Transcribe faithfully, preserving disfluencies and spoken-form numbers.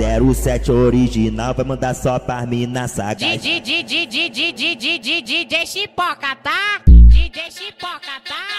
zero sete original vai mandar só pra mina sagaz. DJ Chipoca, tá? D J Chipoca, tá?